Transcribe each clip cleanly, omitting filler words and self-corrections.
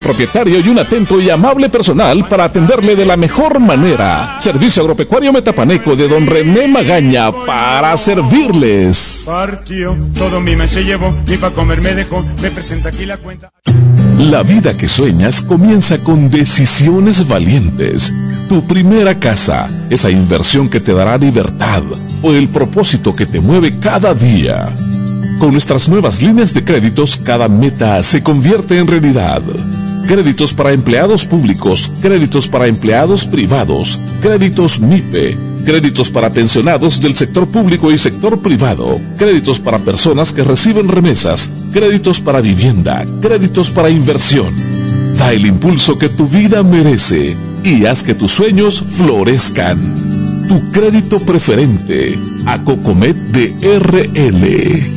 propietario y un atento y amable personal para atenderle de la mejor manera. Servicio Agropecuario Metapaneco de don René Magaña para servirles. Partió, todo mi mes se llevó, ni pa' comer me dejó, me presenta aquí la cuenta. La vida que sueñas comienza con decisiones valientes. Tu primera casa, esa inversión que te dará libertad, o el propósito que te mueve cada día. Con nuestras nuevas líneas de créditos, cada meta se convierte en realidad. Créditos para empleados públicos, créditos para empleados privados, créditos MIPE, créditos para pensionados del sector público y sector privado, créditos para personas que reciben remesas, créditos para vivienda, créditos para inversión. Da el impulso que tu vida merece y haz que tus sueños florezcan. Tu crédito preferente, Acocomet de RL.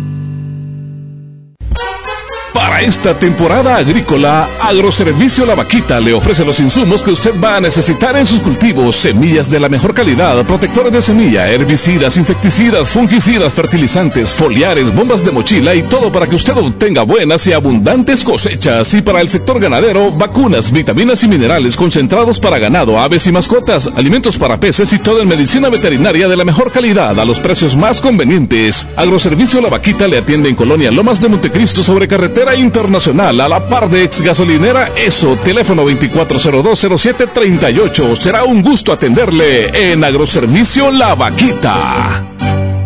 Para esta temporada agrícola, Agroservicio La Vaquita le ofrece los insumos que usted va a necesitar en sus cultivos: semillas de la mejor calidad, protectores de semilla, herbicidas, insecticidas, fungicidas, fertilizantes, foliares, bombas de mochila y todo para que usted obtenga buenas y abundantes cosechas. Y para el sector ganadero, vacunas, vitaminas y minerales concentrados para ganado, aves y mascotas, alimentos para peces y todo en medicina veterinaria de la mejor calidad a los precios más convenientes. Agroservicio La Vaquita le atiende en Colonia Lomas de Montecristo sobre carretera internacional a la par de Ex Gasolinera Eso. Teléfono 24020738. Será un gusto atenderle en Agroservicio La Vaquita.